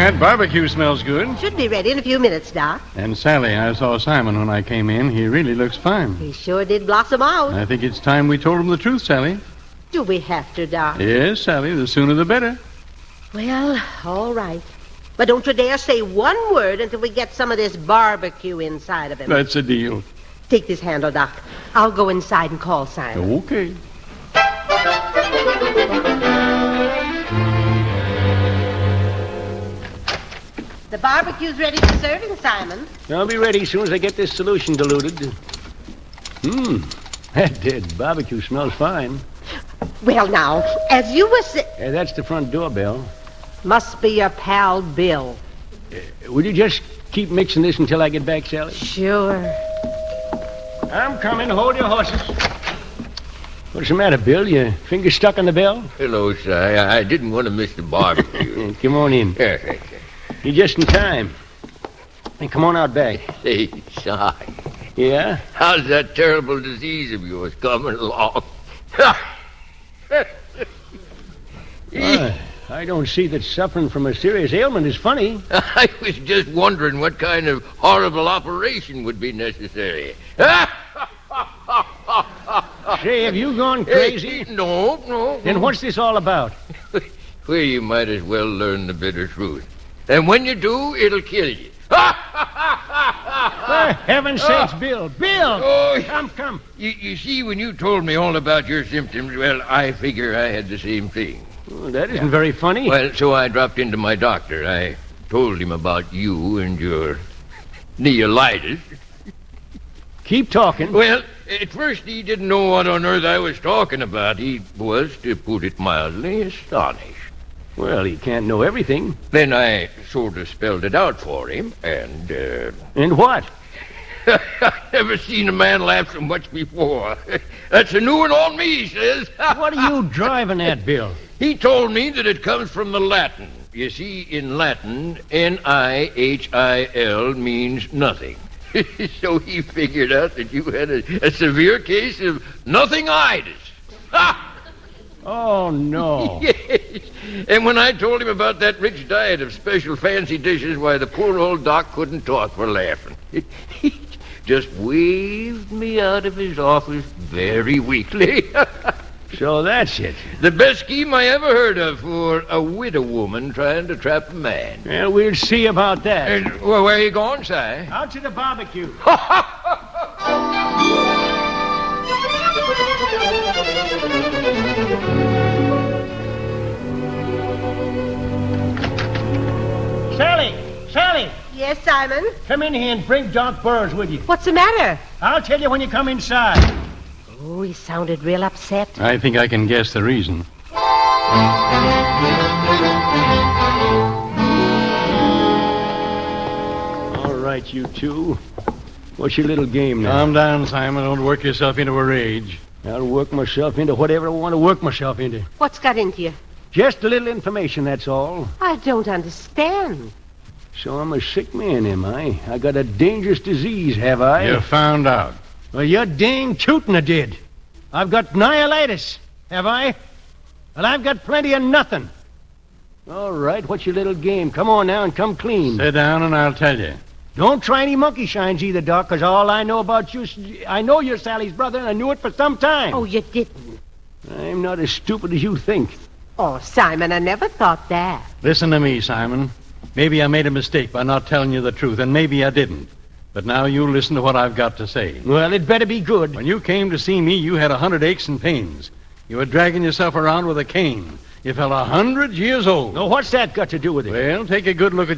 That barbecue smells good. Should be ready in a few minutes, Doc. And Sally, I saw Simon when I came in. He really looks fine. He sure did blossom out. I think it's time we told him the truth, Sally. Do we have to, Doc? Yes, Sally, the sooner the better. Well, all right. But don't you dare say one word until we get some of this barbecue inside of him. That's a deal. Take this handle, Doc. I'll go inside and call Simon. Okay. The barbecue's ready for serving, Simon. I'll be ready as soon as I get this solution diluted. That did. Barbecue smells fine. Well, now, as you were Hey, that's the front doorbell. Must be your pal, Bill. Will you just keep mixing this until I get back, Sally? Sure. I'm coming. Hold your horses. What's the matter, Bill? Your finger stuck on the bell? Hello, Si. I didn't want to miss the barbecue. Come on in. You're just in time. Hey, come on out back. Say, Si, Yeah? how's that terrible disease of yours coming along? I don't see that suffering from a serious ailment is funny. I was just wondering what kind of horrible operation would be necessary. Say, have you gone crazy? No. Then what's this all about? Well, you might as well learn the bitter truth. And when you do, it'll kill you. For heaven's sakes, Bill. Bill! Oh, Come. You see, when you told me all about your symptoms, well, I figure I had the same thing. Oh, that isn't very funny. Well, so I dropped into my doctor. I told him about you and your neolitis. Keep talking. Well, at first he didn't know what on earth I was talking about. He was, to put it mildly, astonished. Well, he can't know everything. Then I sort of spelled it out for him, and, And what? I've never seen a man laugh so much before. That's a new one on me, he says. What are you driving at, Bill? He told me that it comes from the Latin. You see, in Latin, Nihil means nothing. So he figured out that you had a severe case of nothingitis. Ha! Oh, no. Yes. And when I told him about that rich diet of special fancy dishes, why, the poor old doc couldn't talk for laughing. He just waved me out of his office very weakly. So that's it. The best scheme I ever heard of for a widow woman trying to trap a man. Well, we'll see about that. And, well, where are you going, Si? Out to the barbecue. Sally, Yes, Simon? come in here and bring Doc Burroughs with you. What's the matter? I'll tell you when you come inside. Oh, he sounded real upset. I think I can guess the reason. All right, you two. What's your little game now? Calm down, Simon. Don't work yourself into a rage. I'll work myself into whatever I want to work myself into. What's got into you? Just a little information, that's all. I don't understand. So I'm a sick man, am I? I got a dangerous disease, have I? You found out. Well, you're dang tootin' I did. I've got nihilitis, have I? Well, I've got plenty of nothing. All right, what's your little game? Come on now and come clean. Sit down and I'll tell you. Don't try any monkey shines either, Doc, because all I know about you... I know you're Sally's brother, and I knew it for some time. Oh, you didn't. I'm not as stupid as you think. Oh, Simon, I never thought that. Listen to me, Simon. Maybe I made a mistake by not telling you the truth, and maybe I didn't. But now you listen to what I've got to say. Well, it better be good. When you came to see me, you had 100 aches and pains. You were dragging yourself around with a cane. You felt 100 years old. Now, what's that got to do with it? Well, take a good look at